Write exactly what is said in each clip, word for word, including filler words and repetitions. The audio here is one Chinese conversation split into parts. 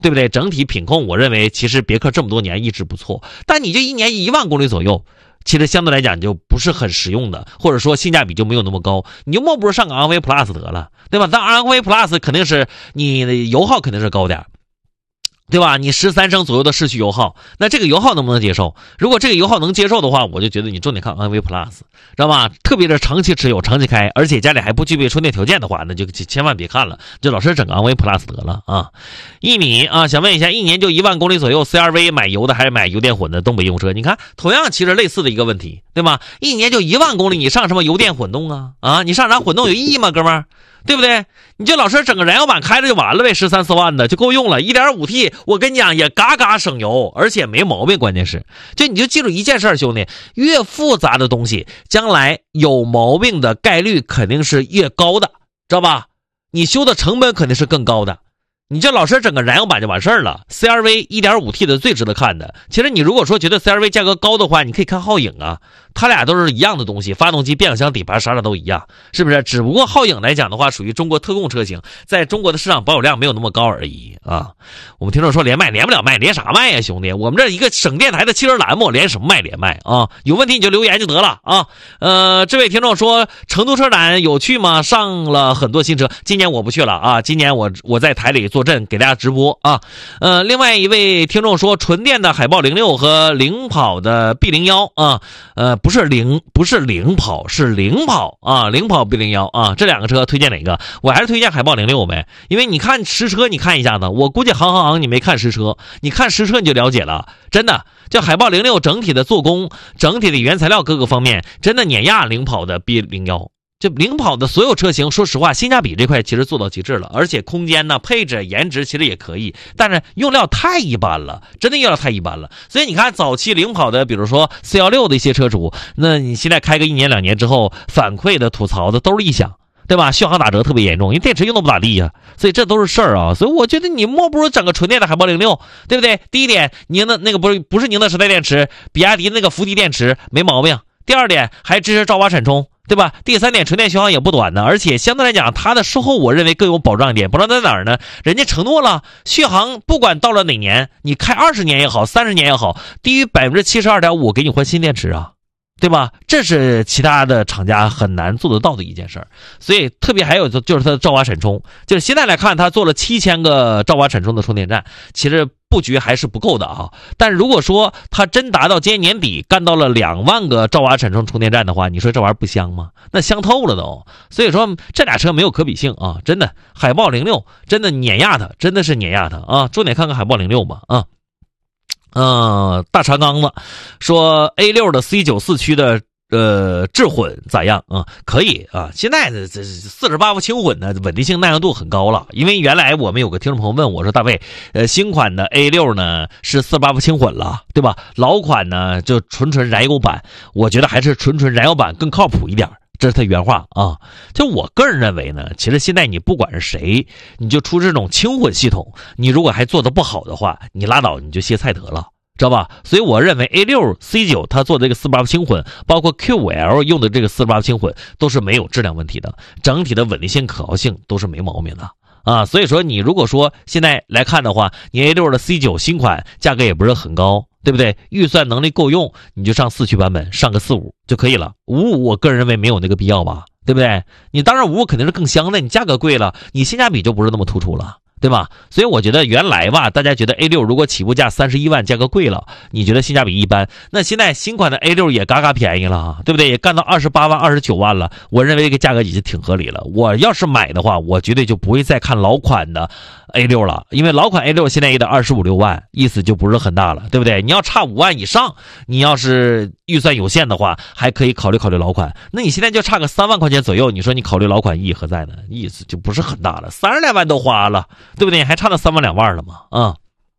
对不对？整体品控我认为其实别克这么多年一直不错，但你这一年一万公里左右，其实相对来讲就不是很实用的，或者说性价比就没有那么高，你就莫不如上个昂威 Plus 得了，对吧？但昂威 Plus 肯定是你的油耗肯定是高点，对吧？你十三升左右的市区油耗，那这个油耗能不能接受？如果这个油耗能接受的话，我就觉得你重点看昂威 Plus， 知道吧？特别是长期持有、长期开，而且家里还不具备充电条件的话，那就千万别看了，就老是整个昂威 Plus 得了啊。一米啊，想问一下，一年就一万公里左右 ，C R V 买油的还是买油电混的东北用车？你看，同样其实类似的一个问题，对吧？一年就一万公里，你上什么油电混动啊？啊，你上啥混动有意义吗，哥们儿？对不对？你就老是整个燃油版开着就完了呗，十三四万的就够用了。一点五 T 我跟你讲也嘎嘎省油，而且没毛病。关键是，就你就记住一件事，兄弟，越复杂的东西，将来有毛病的概率肯定是越高的，知道吧？你修的成本肯定是更高的。你就老是整个燃油版就完事儿了。C R V 一点五 T 的最值得看的。其实你如果说觉得 C R V 价格高的话，你可以看皓影啊，它俩都是一样的东西，发动机、变速箱、底盘啥啥都一样，是不是？只不过皓影来讲的话，属于中国特供车型，在中国的市场保有量没有那么高而已啊。我们听众说连卖连不了卖，连啥卖呀，兄弟？我们这一个省电台的汽车栏目，连什么卖连卖啊？有问题你就留言就得了啊。呃，这位听众说成都车展有趣吗？上了很多新车，今年我不去了啊，今年我我在台里做阵给大家直播啊。呃，另外一位听众说纯电的海豹零六和领跑的 B 零一 啊，呃，不是零不是领跑是领跑啊，领跑 B 零一 啊，这两个车推荐哪个？我还是推荐海豹零六呗，因为你看实车你看一下子，我估计行行行你没看实车，你看实车你就了解了，真的，就海豹零六整体的做工、整体的原材料各个方面，真的碾压领跑的 B 零一。就领跑的所有车型，说实话，性价比这块其实做到极致了，而且空间呢、配置、颜值其实也可以，但是用料太一般了，真的用料太一般了。所以你看，早期领跑的，比如说 C 一六的一些车主，那你现在开个一年两年之后，反馈的、吐槽的都是异响，对吧？续航打折特别严重，因为电池用的不咋地呀、啊，所以这都是事儿啊。所以我觉得你莫不如整个纯电的海豹零六，对不对？第一点，宁的那个不是不是宁德时代电池，比亚迪那个福迪电池没毛病。第二点，还支持兆瓦闪充。对吧？第三点，纯电续航也不短呢，而且相对来讲，它的售后我认为更有保障一点。保障在哪儿呢？人家承诺了，续航不管到了哪年，你开二十年也好，三十年也好，低于百分之七十二点五给你换新电池啊，对吧？这是其他的厂家很难做得到的一件事儿。所以特别还有就是它的兆瓦闪充，就是现在来看，它做了七千个兆瓦闪充的充电站，其实布局还是不够的啊。但如果说它真达到今年年底干到了两万个兆瓦闪充充电站的话，你说这玩意儿不香吗？那香透了都。所以说这俩车没有可比性啊，真的。海豹零六真的碾压它，真的是碾压它啊！重点看看海豹零六吧啊。嗯，大长刚子说 A 六 的 C 九 四驱的呃智混咋样啊？可以啊，现在的这四十八伏轻混呢，稳定性耐用度很高了。因为原来我们有个听众朋友问我说，大卫，呃，新款的 A 六 呢是四十八伏轻混了，对吧？老款呢就纯纯燃油版，我觉得还是纯纯燃油版更靠谱一点。这是他原话啊。就我个人认为呢，其实现在你不管是谁，你就出这种轻混系统，你如果还做得不好的话，你拉倒，你就歇菜得了。知道吧？所以我认为 A 六 C 九 它做的这个四十八伏轻混，包括 Q 五 L 用的这个四十八伏轻混，都是没有质量问题的，整体的稳定性、可靠性都是没毛病的啊。所以说你如果说现在来看的话，你 A 六 的 C 九 新款价格也不是很高，对不对？预算能力够用，你就上四驱版本，上个四五就可以了。五五我个人认为没有那个必要吧，对不对？你当然五五肯定是更香的，你价格贵了，你性价比就不是那么突出了。对吧？所以我觉得原来吧，大家觉得 A 六 如果起步价三十一万，价格贵了，你觉得性价比一般。那现在新款的 A 六 也嘎嘎便宜了，对不对？也干到二十八万、二十九万了。我认为这个价格已经挺合理了。我要是买的话，我绝对就不会再看老款的 A 六 了，因为老款 A 六 现在也得二十五六万，意思就不是很大了，对不对？你要差五万以上，你要是预算有限的话，还可以考虑考虑老款。那你现在就差个三万块钱左右，你说你考虑老款意义何在呢？意思就不是很大了，三十来万都花了。对不对？还差那三万两万了吗？啊！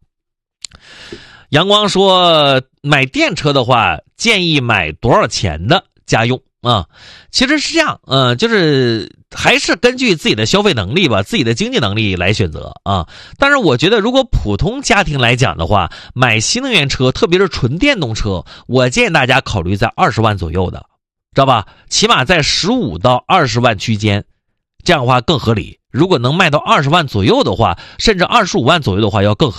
阳光说，买电车的话，建议买多少钱的家用啊？其实是这样，嗯、呃，就是还是根据自己的消费能力吧，自己的经济能力来选择啊。但是我觉得，如果普通家庭来讲的话，买新能源车，特别是纯电动车，我建议大家考虑在二十万左右的，知道吧？起码在十五到二十万区间，这样的话更合理。如果能卖到二十万左右的话，甚至二十五万左右的话，要更合理。